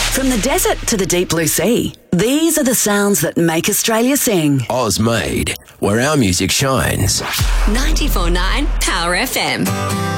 From the desert to the deep blue sea, these are the sounds that make Australia sing. Oz Made, where our music shines. 94.9 Power FM.